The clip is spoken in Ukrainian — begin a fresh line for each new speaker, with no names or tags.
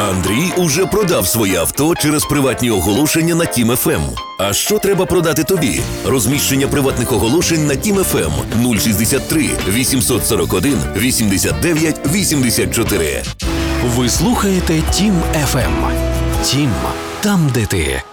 Андрій уже продав своє авто через приватні оголошення на Тім ФМ. А що треба продати тобі? Розміщення приватних оголошень на Тім ФМ 063 841 89 84.
Ви слухаєте Тім ФМ. Тім, там, де ти.